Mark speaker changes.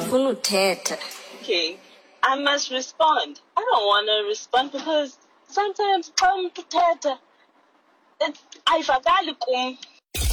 Speaker 1: ndifuna uthetha.
Speaker 2: Okay, I must respond. I don't want to respond because sometimes xa umuntu uthetha ayivakali kum.